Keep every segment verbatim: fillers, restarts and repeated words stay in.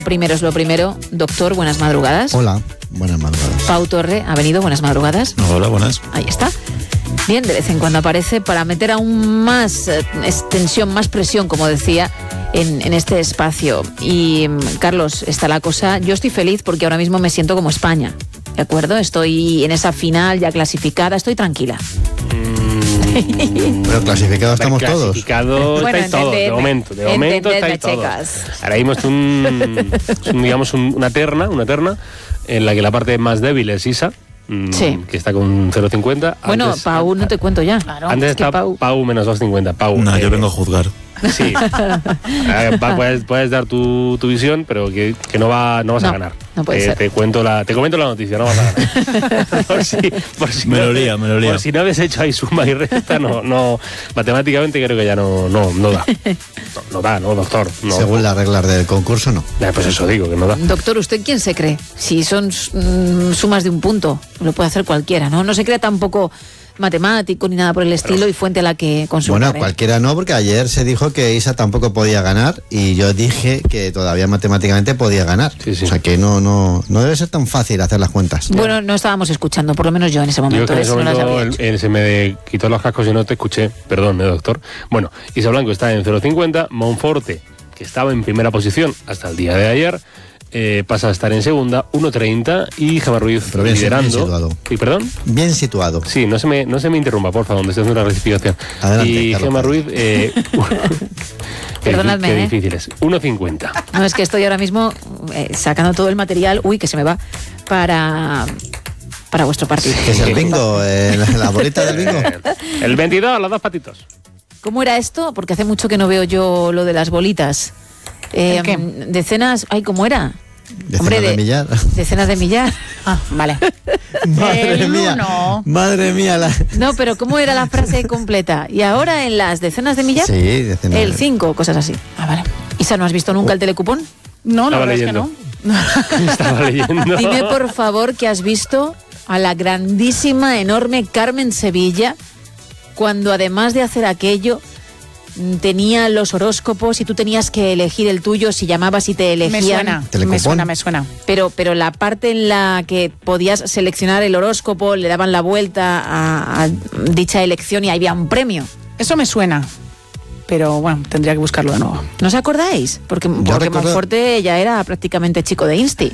Primero es lo primero, doctor, buenas madrugadas. Hola, buenas madrugadas. Pau Torre ha venido, buenas madrugadas. Hola, buenas. Ahí está. Bien, de vez en cuando aparece para meter aún más eh, extensión, más presión, como decía, en, en este espacio. Y, Carlos, está la cosa. Yo estoy feliz porque ahora mismo me siento como España, ¿de acuerdo? Estoy en esa final ya clasificada, estoy tranquila. Mm, pero clasificados estamos todos. Clasificados Bueno, estáis todos, de momento. De momento estáis todos. Chicas. Ahora mismo es un, es un, digamos, un, una terna, una terna en la que la parte más débil es Isa. Sí. Que está con cero coma cincuenta. Bueno, antes, Pau, no te cuento ya. Claro, antes es que está Pau... Pau menos dos coma cincuenta. Pau. No, eh, yo vengo a juzgar. Sí. Eh, va, puedes, puedes dar tu, tu visión, pero que, que no, va, no vas no, a ganar. No puede eh, ser. Te, cuento la, te comento la noticia, no vas a ganar. por si, por si me no, lo lía, me lo lía. Por si no habéis hecho ahí suma y resta, no, no, matemáticamente creo que ya no, no, no da. No, no da, no, doctor. No. Según las reglas del concurso, no. Eh, pues eso digo, que no da. Doctor, ¿usted quién se cree? Si son mm, sumas de un punto, lo puede hacer cualquiera, ¿no? No se crea tampoco matemático ni nada por el estilo. Pero, y fuente a la que consultar. Bueno, cualquiera no, porque ayer se dijo que Isa tampoco podía ganar y yo dije que todavía matemáticamente podía ganar. Sí, sí. O sea que no, no, no debe ser tan fácil hacer las cuentas. Bueno, no estábamos escuchando, por lo menos yo en ese momento. Yo que en ese no momento el, el, se me quitó los cascos y no te escuché. Perdón, ¿eh, doctor? Bueno, Isa Blanco está en cero coma cincuenta, Monforte, que estaba en primera posición hasta el día de ayer, Eh, pasa a estar en segunda, uno treinta, y Gemma Ruiz Pero bien, liderando. bien situado. ¿Y perdón? Bien situado. Sí, no se me, no se me interrumpa, por favor, donde esté haciendo una rectificación. Adelante, y Carlos. Gemma Ruiz, eh, Perdonadme, qué ¿eh? difícil es. uno cincuenta. No, es que estoy ahora mismo eh, sacando todo el material, uy, que se me va, para, para vuestro partido. Que es el bingo, eh, la, la bolita del bingo. Eh, el veintidós, los dos patitos. ¿Cómo era esto? Porque hace mucho que no veo yo lo de las bolitas. Eh, ¿Qué? Decenas, ay, ¿cómo era? Decenas Hombre, de millar. Decenas de millar. Ah, vale. Madre El mía. uno. Madre mía. La... No, pero ¿cómo era la frase completa? Y ahora en las decenas de millar, Sí, decenas. el cinco, cosas así. Ah, vale. Isa, ¿no has visto nunca el telecupón? No, la Estaba verdad leyendo. es que no. Estaba leyendo. Dime, por favor, que has visto a la grandísima, enorme Carmen Sevilla, cuando además de hacer aquello, tenía los horóscopos y tú tenías que elegir el tuyo, si llamabas y te elegían. Me suena, Telecupón. me suena, me suena. Pero, pero la parte en la que podías seleccionar el horóscopo, le daban la vuelta a, a dicha elección y había un premio. Eso me suena. Pero bueno, tendría que buscarlo de nuevo. ¿No os acordáis? Porque, porque recuerdo- Monforte ya era prácticamente chico de Insti.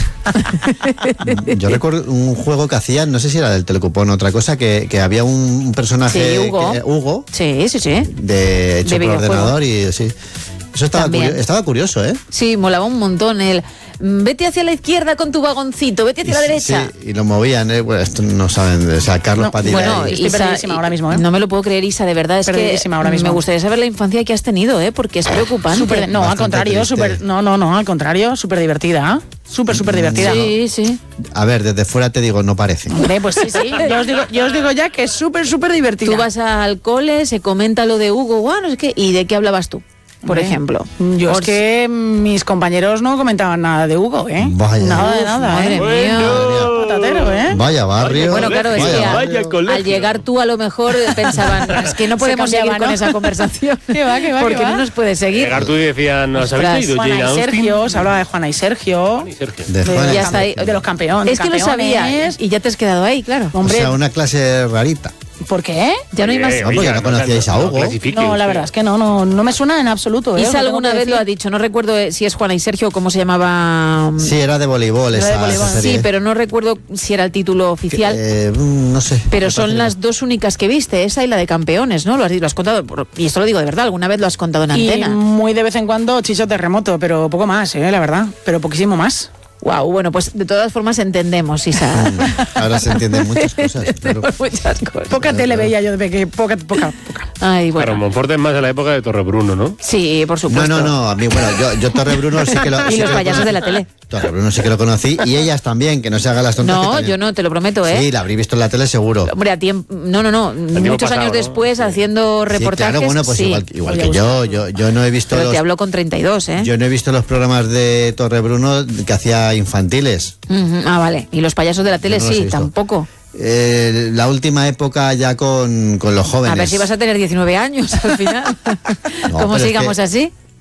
Yo recuerdo un juego que hacían, no sé si era del telecupón o otra cosa, que, que había un personaje, Sí, Hugo. que- Hugo, Sí, sí, sí. de hecho De por videojuego. ordenador y sí. Eso estaba, También. curio- estaba curioso, ¿eh? Sí, molaba un montón el... Vete hacia la izquierda con tu vagoncito, vete hacia la Y- derecha. Sí, y lo movían, ¿eh? Bueno, esto no saben, o sea, Carlos No, Padilla. Bueno, y- Estoy perdidísima ahora mismo, ¿eh? No me lo puedo creer, Isa, de verdad. Es que Perdidísima ahora mismo. me gustaría saber la infancia que has tenido, ¿eh? Porque es preocupante. Súper- no, al Bastante contrario, triste. súper, no, no, no, al contrario, súper divertida. ¿eh? Súper, súper divertida. Sí, sí. A ver, desde fuera te digo, no parece. Hombre, pues sí, sí. Yo os digo, yo os digo ya que es súper, súper divertida. Tú vas al cole, se comenta lo de Hugo, guau, no sé qué. ¿Y de qué hablabas tú, por Hombre, ejemplo? Yo es Os- que mis compañeros no comentaban nada de Hugo, ¿eh? Vaya. Nada de Uf, nada, madre ¿eh? mía. Patatero, ¿eh? Vaya barrio. Bueno, claro, es vaya que barrio. al, colegio. al llegar tú a lo mejor pensaban, es que no Se podemos cambiaba, seguir con ¿no? esa conversación. Que va, que va, Porque que va. no nos puede seguir. Llegar tú y decían, ¿nos habéis Ostras, leído Juana Jane y Austen? Sergio, se hablaba de Juana y Sergio. Y Sergio. De De, Juana y ya está ahí. de los campeones. Es que lo sabía y ya te has quedado ahí, claro. O Hombre, sea, una clase rarita. ¿por qué? Ya no hay más. Oye, No, porque oiga, no conocíais a Hugo. clasifique No, la usted. verdad es que no, no, no me suena en absoluto. ¿eh? Os Isa lo tengo alguna que vez lo decir. ha dicho, no recuerdo eh, si es Juana y Sergio o cómo se llamaba. mm, Sí, era de voleibol Era de esa, voleibol. esa serie. Sí, pero no recuerdo si era el título oficial. Eh, mm, no sé. Pero Me son parece las que dos únicas que viste, esa y la de campeones, ¿no? Lo has, lo has contado, por- y esto lo digo de verdad, alguna vez lo has contado en Y antena. muy de vez en cuando Chicho Terremoto, pero poco más, ¿eh? La verdad. Pero poquísimo más. Wow, bueno, pues de todas formas entendemos, Isa. no. Ahora se entienden muchas cosas. Claro. Muchas cosas. Poca tele veía yo de pequeño, poca, poca, poca. Ay, Claro, bueno. Monforte es más de la época de Torrebruno, ¿no? Sí, por No, supuesto. no, no. A mí, bueno, yo, yo Torrebruno sí que lo. Y sí los que lo payasos conocí. de la tele. Torrebruno sí que lo conocí. Y ellas también, que no se hagan las tontas. que No, también. yo no, te lo prometo, ¿eh? Sí, la habrí visto en la tele seguro. Hombre, a tiempo, no, no, no, muchos pasado, años ¿no? después Sí. haciendo Sí, reportajes. claro, bueno, pues sí. igual, igual Voy a que yo, buscarlo. yo, yo no he visto Pero los. te hablo con treinta y dos, ¿eh? Yo no he visto los programas de Torrebruno que hacía infantiles. Ujú, ah, vale. Y los payasos de la tele Yo no los he sí, visto. tampoco. Eh, la última época ya con, con los jóvenes. A ver si vas a tener diecinueve años al final. No, ¿Cómo pero es sigamos que- así?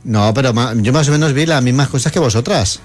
No, pero ma- yo más o menos vi las mismas cosas que vosotras.